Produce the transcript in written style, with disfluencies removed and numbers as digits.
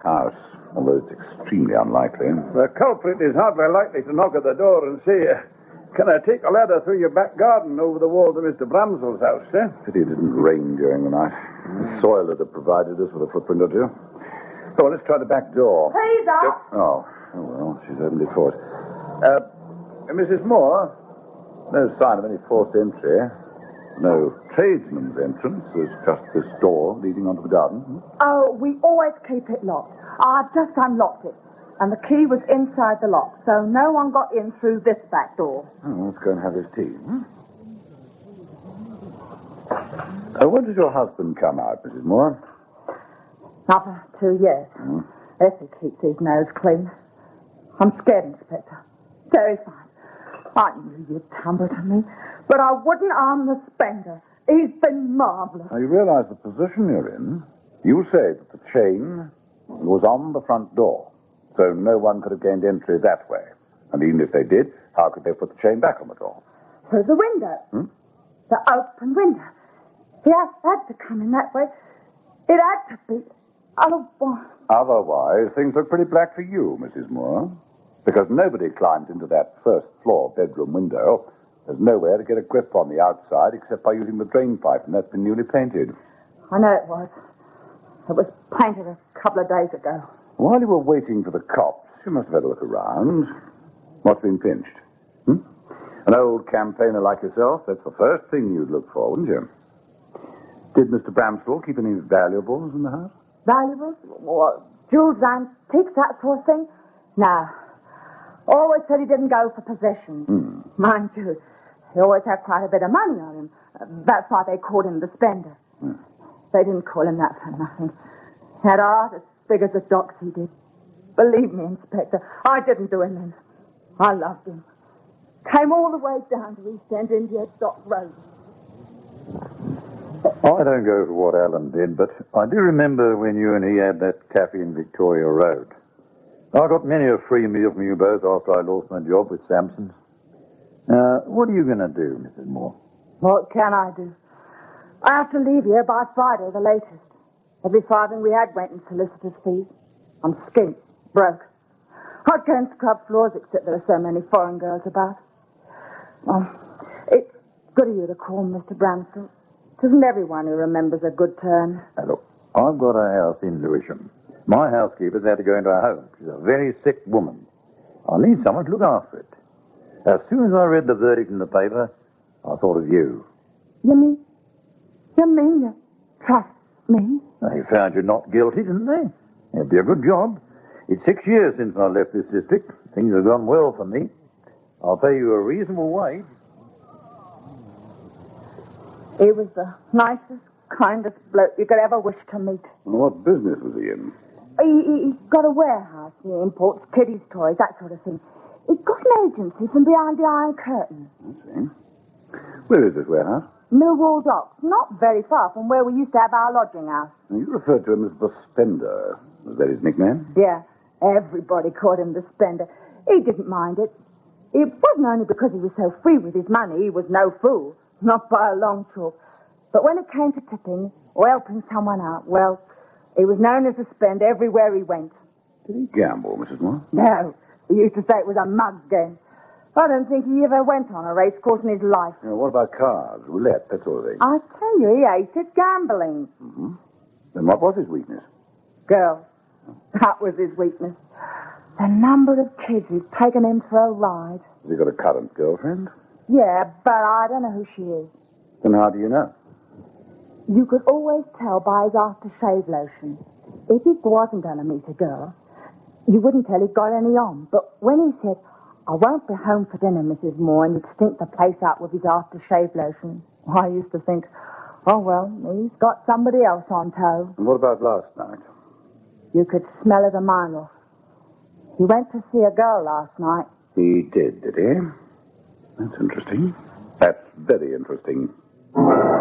house, although it's extremely unlikely. The culprit is hardly likely to knock at the door and say, can I take a ladder through your back garden over the wall to Mr. Bramsell's house, eh? Pity it didn't rain during the night. The soil would have provided us with a footprint or two. Oh, let's try the back door. Please, Oh, well, she's opened it for us. Mrs. Moore? No sign of any forced entry. No tradesman's entrance. There's just this door leading onto the garden. Oh, we always keep it locked. I've just unlocked it. And the key was inside the lock, so no one got in through this back door. Oh, let's go and have his tea. When did your husband come out, Mrs. Moore? Not for 2 years. If he keeps his nose clean. I'm scared, Inspector. Very fine. I knew you'd tumble to me, but I wouldn't harm the spender. He's been marvellous. Now, you realize the position you're in. You say that the chain was on the front door, so no one could have gained entry that way. And even if they did, how could they put the chain back on the door? Through the window. The open window. He had to come in that way. It had to be. Otherwise, things look pretty black for you, Mrs. Moore. Because nobody climbed into that first floor bedroom window. There's nowhere to get a grip on the outside except by using the drain pipe, and that's been newly painted. I know it was. It was painted a couple of days ago. While you were waiting for the cops, you must have had a look around. What's been pinched? An old campaigner like yourself, that's the first thing you'd look for, wouldn't you? Did Mr. Bramsell keep any valuables in the house? Valuables? What, jewels, antiques, that sort of thing? No. Always said he didn't go for possessions. Mind you, he always had quite a bit of money on him. That's why they called him the spender. They didn't call him that for nothing. He had a heart as big as a dock's, he did. Believe me, Inspector, I didn't do him in. I loved him. Came all the way down to East End India Dock Road. I don't go for what Alan did, but I do remember when you and he had that cafe in Victoria Road. I got many a free meal from you both after I lost my job with Sampson's. What are you going to do, Mrs. Moore? What can I do? I have to leave here by Friday, the latest. Every farthing we had went in solicitor's fees. I'm skint, broke. I can't scrub floors except there are so many foreign girls about. It's good of you to call Mr. Bramsell. It isn't everyone who remembers a good turn. Now, look, I've got a house in Lewisham. My housekeeper's had to go into a home. She's a very sick woman. I need someone to look after it. As soon as I read the verdict in the paper, I thought of you. You mean you trust me? They found you not guilty, didn't they? It'd be a good job. It's 6 years since I left this district. Things have gone well for me. I'll pay you a reasonable wage. He was the nicest, kindest bloke you could ever wish to meet. What business was he in? He's got a warehouse. He imports kiddies' toys, that sort of thing. He's got an agency from behind the Iron Curtain. I see. Where is this warehouse? Millwall Docks, not very far from where we used to have our lodging house. You referred to him as the Spender. Was that his nickname? Yeah, everybody called him the Spender. He didn't mind it. It wasn't only because he was so free with his money. He was no fool, not by a long chalk. But when it came to tipping or helping someone out, well, he was known as a Spender everywhere he went. Did he gamble, Mrs. Moore? No, he used to say it was a mug's game. I don't think he ever went on a race course in his life. What about cards, roulette, that sort of thing? I tell you, he hated gambling. Then what was his weakness? Girls. That was his weakness. The number of kids who've taken him for a ride. Has he got a current girlfriend? Yeah, but I don't know who she is. Then how do you know? You could always tell by his aftershave lotion. If he wasn't going to meet a girl, you wouldn't tell he'd got any on. But when he said, I won't be home for dinner, Mrs. Moore, and he'd stink the place out with his aftershave lotion, I used to think, oh, well, he's got somebody else on toe. And what about last night? You could smell it a mile off. He went to see a girl last night. He did he? That's interesting. That's very interesting.